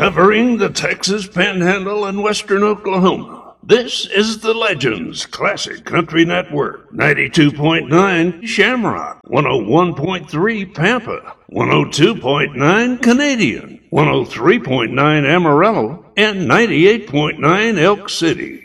covering the Texas Panhandle and western Oklahoma. This is the Legends Classic Country Network. 92.9 Shamrock, 101.3 Pampa, 102.9 Canadian, 103.9 Amarillo, and 98.9 Elk City.